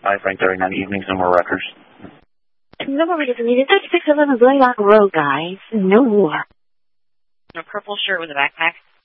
Frank 39 evenings, no more Rutgers. No more Rutgers. I mean, it's 3611 going on the road, guys. No more. A purple shirt with a backpack.